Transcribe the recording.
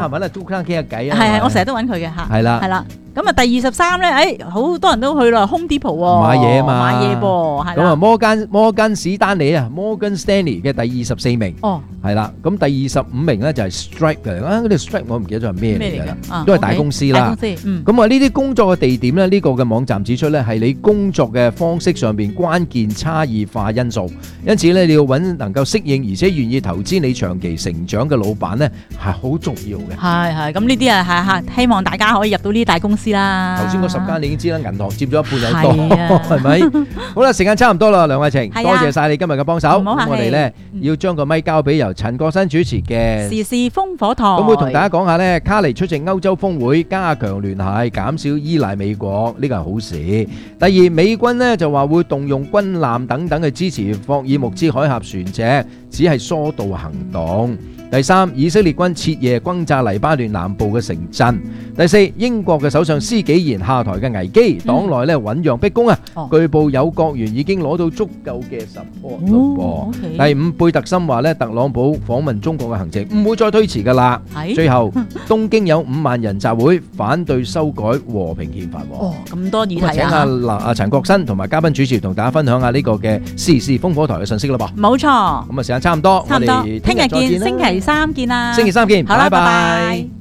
揾阿 Dukan 傾下偈啊。 係，我成日都揾佢嘅嚇。 係啦， 係啦。咁啊，第23咧，好多人都去啦 ，Home Depot 喎， 買嘢嘛， 買嘢噃，係啦。 咁啊，摩根史丹利啊 ，Morgan Stanley 嘅第24名，係啦。咁第25名咧就係 Stripe 嘅，嗰啲 Stripe 我唔記得咗係咩嚟㗎啦，都係大公司啦。 大公司， 咁啊，呢啲工作嘅地點咧，呢個嘅網站指出咧，係你工作嘅方式上邊關鍵差異化因素。因此咧，你要揾能夠適應而且願意投資你長期成長嘅老闆咧，係好重要嘅。 係，咁呢啲啊係希望大家可以入到呢啲大公司啦。 頭先嗰10間你已經知啦，銀行佔咗一半有多，係咪？好啦，時間差唔多啦，梁慧晴，多謝晒你今日嘅幫手。咁我哋咧要將個咪交俾由陳國新主持嘅時事烽火台。 咁會同大家講下咧，卡尼出席歐洲峰會，加強聯繫，減少依賴美國，呢個係好事。第二，美軍呢就話會動用軍艦等等去支持霍爾木茲海峽船隻，只係疏導行動。第三，以色列軍徹夜轟炸黎巴嫩南部嘅城鎮。第四，英國嘅首相施紀賢下台嘅危機，黨內咧醞釀逼宮啊，據報有國員已經攞到足夠嘅 support 咯噃。第五，貝特森話咧，特朗普訪問中國嘅行程唔會再推遲㗎啦。最後，東京有5萬人集會反對修改和平憲法。 咁多議題啊！ 請阿陳國新同埋嘉賓主持同大家分享下呢個嘅時事烽火台嘅信息啦噃。 冇錯。 咁啊，時間差唔多，我哋聽日見，星期3見啦。 星期3見， 好啦， 拜拜。 拜拜。